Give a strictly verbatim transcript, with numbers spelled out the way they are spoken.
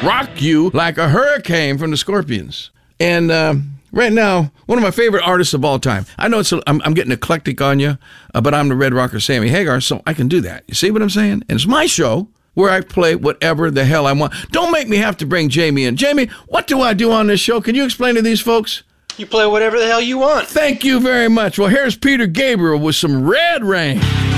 rock you like a hurricane from the Scorpions. And uh, right now, one of my favorite artists of all time. I know it's a, I'm, I'm getting eclectic on you, uh, but I'm the Red Rocker Sammy Hagar, so I can do that. You see what I'm saying? And it's my show where I play whatever the hell I want. Don't make me have to bring Jamie in. Jamie, what do I do on this show? Can you explain to these folks? You play whatever the hell you want. Thank you very much. Well, here's Peter Gabriel with some Red Rain.